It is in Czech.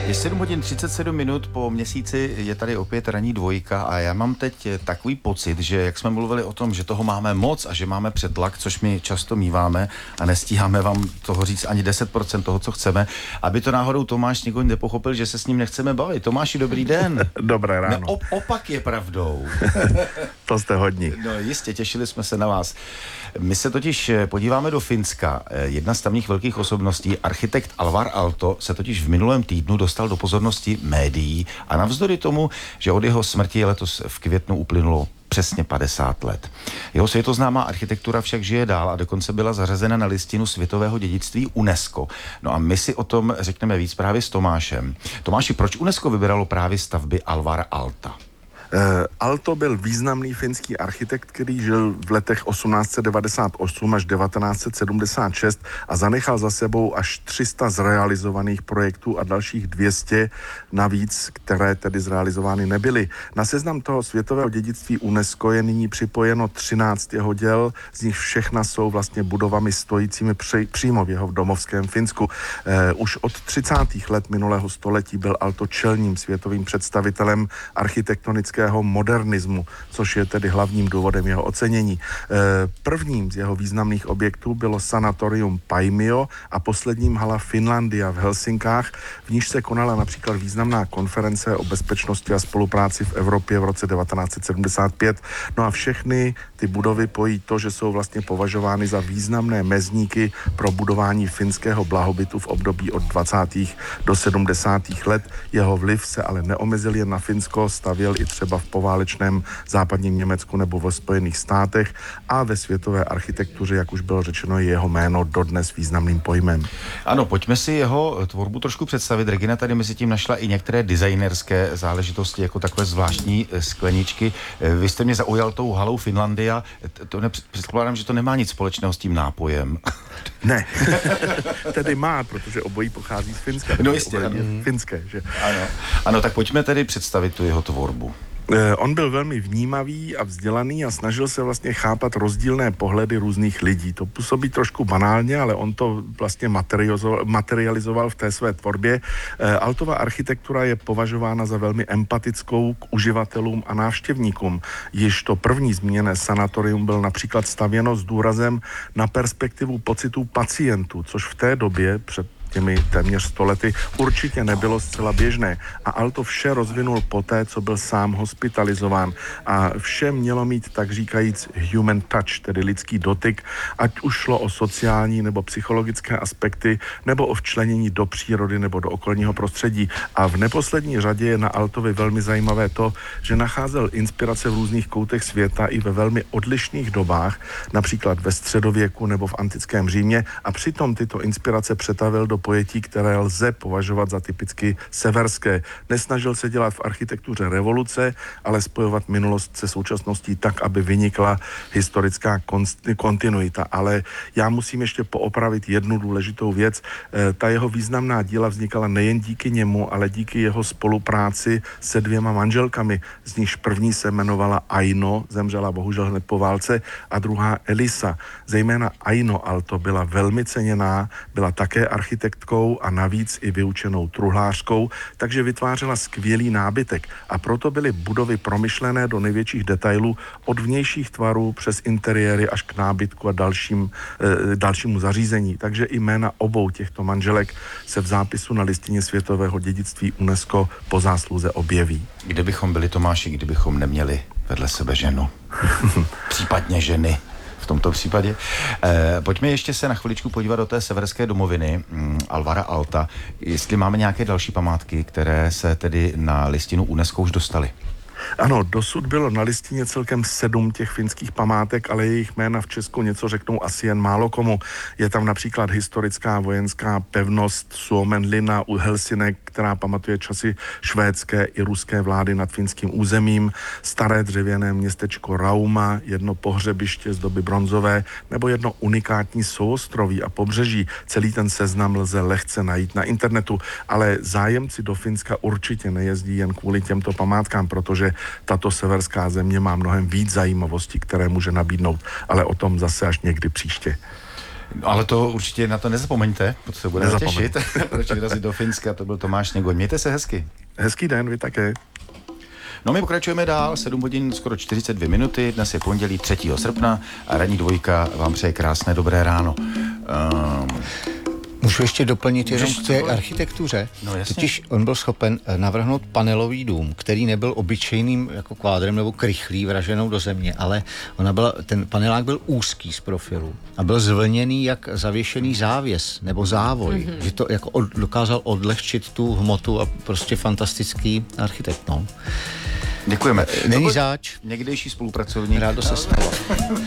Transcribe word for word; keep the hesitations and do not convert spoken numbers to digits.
Je sedm hodin třicet sedm minut, po měsíci je tady opět ranní dvojka a já mám teď takový pocit, že jak jsme mluvili o tom, že toho máme moc a že máme přetlak, což my často míváme a nestíháme vám toho říct ani deset procent toho, co chceme, aby to náhodou Tomáš nikdo nepochopil, že se s ním nechceme bavit. Tomáši, dobrý den. Dobré ráno. Ne, op- opak je pravdou. To jste hodní. No jistě, těšili jsme se na vás. My se totiž podíváme do Finska. Jedna z tamních velkých osobností, architekt Alvar Aalto, se totiž v minulém týdnu dostal do pozornosti médií a navzdory tomu, že od jeho smrti letos v květnu uplynulo přesně padesát let. Jeho světoznámá architektura však žije dál a dokonce byla zařazena na listinu světového dědictví UNESCO. No a my si o tom řekneme víc právě s Tomášem. Tomáši, proč UNESCO vybralo právě stavby Alvara Aalta? Uh, Aalto byl významný finský architekt, který žil v letech osmnáct set devadesát osm až devatenáct set sedmdesát šest a zanechal za sebou až tři sta zrealizovaných projektů a dalších dvě stě navíc, které tedy zrealizovány nebyly. Na seznam toho světového dědictví UNESCO je nyní připojeno třináct jeho děl, z nich všechna jsou vlastně budovami stojícími při, přímo v jeho domovském Finsku. Uh, už od třicátých let minulého století byl Aalto čelním světovým představitelem architektonické modernismu, což je tedy hlavním důvodem jeho ocenění. Prvním z jeho významných objektů bylo sanatorium Paimio a posledním hala Finlandia v Helsinkách, v níž se konala například významná konference o bezpečnosti a spolupráci v Evropě v roce devatenáct set sedmdesát pět. No a všechny ty budovy pojí to, že jsou vlastně považovány za významné mezníky pro budování finského blahobytu v období od dvacátých do sedmdesátých let. Jeho vliv se ale neomezil jen na Finsko, stavěl i třeba v poválečném západním Německu nebo ve Spojených státech a ve světové architektuře, jak už bylo řečeno, je jeho jméno dodnes významným pojmem. Ano, pojďme si jeho tvorbu trošku představit. Regina tady mezi tím našla i některé designerské záležitosti, jako takové zvláštní skleničky. Vy jste mě zaujal tou halou Finlandia. To nepředpokládám, že to nemá nic společného s tím nápojem. Ne, tedy má, protože obojí pochází z Finska. No jistě, ano. Finské, že? Ano. Ano, tak pojďme tedy představit tu jeho tvorbu. On byl velmi vnímavý a vzdělaný a snažil se vlastně chápat rozdílné pohledy různých lidí. To působí trošku banálně, ale on to vlastně materializoval v té své tvorbě. Aaltova architektura je považována za velmi empatickou k uživatelům a návštěvníkům. Již to první zmíněné sanatorium byl například stavěno s důrazem na perspektivu pocitů pacientů, což v té době před těmi téměř stolety určitě nebylo zcela běžné. A Aalto vše rozvinul poté, co byl sám hospitalizován. A vše mělo mít, tak říkajíc, human touch, tedy lidský dotyk, ať už šlo o sociální nebo psychologické aspekty, nebo o včlenění do přírody nebo do okolního prostředí. A v neposlední řadě je na Aaltovi velmi zajímavé to, že nacházel inspirace v různých koutech světa i ve velmi odlišných dobách, například ve středověku nebo v antickém Římě, a přitom tyto inspirace přetavil do pojetí, které lze považovat za typicky severské. Nesnažil se dělat v architektuře revoluce, ale spojovat minulost se současností tak, aby vynikla historická kontinuita. Ale já musím ještě poopravit jednu důležitou věc. Ta jeho významná díla vznikala nejen díky němu, ale díky jeho spolupráci se dvěma manželkami. Z nichž první se jmenovala Aino, zemřela bohužel hned po válce, a druhá Elisa. Zejména Aino Aalto byla velmi ceněná, byla také architekt a navíc i vyučenou truhlářkou, takže vytvářela skvělý nábytek a proto byly budovy promyšlené do největších detailů od vnějších tvarů přes interiéry až k nábytku a dalším, e, dalšímu zařízení. Takže i jména obou těchto manželek se v zápisu na listině světového dědictví UNESCO po zásluze objeví. Kdybychom byli, Tomáši, kdybychom neměli vedle sebe ženu? Případně ženy. V tomto případě. E, pojďme ještě se na chviličku podívat do té severské domoviny mm, Alvara Aalta. Jestli máme nějaké další památky, které se tedy na listinu UNESCO už dostaly. Ano, dosud bylo na listině celkem sedm těch finských památek, ale jejich jména v Česku něco řeknou asi jen málo komu. Je tam například historická vojenská pevnost Suomenlinna u Helsinek, která pamatuje časy švédské i ruské vlády nad finským územím, staré dřevěné městečko Rauma, jedno pohřebiště z doby bronzové nebo jedno unikátní souostroví a pobřeží. Celý ten seznam lze lehce najít na internetu, ale zájemci do Finska určitě nejezdí jen kvůli těmto památkám, protože tato severská země má mnohem víc zajímavostí, které může nabídnout, ale o tom zase až někdy příště. Ale to určitě na to nezapomeňte, protože se budeme těšit. Proč vyrazit do Finska, to byl Tomáš Něgoň. Mějte se hezky. Hezký den, vy také. No my pokračujeme dál, sedm hodin, skoro čtyřicet dvě minuty, dnes je pondělí třetího srpna a ranní dvojka vám přeje krásné dobré ráno. Um, Můžu ještě doplnit jenom Můžeš k té cokoliv? architektuře. No, jasně. Totiž on byl schopen navrhnout panelový dům, který nebyl obyčejným jako kvádrem nebo krychlí vraženou do země, ale ona byla, ten panelák byl úzký z profilu a byl zvlněný jak zavěšený závěs nebo závoj, mm-hmm. že to jako od, dokázal odlehčit tu hmotu a prostě fantastický architekt. No. Děkujeme. Není zač. Někdejší spolupracovník. Rádo se stalo.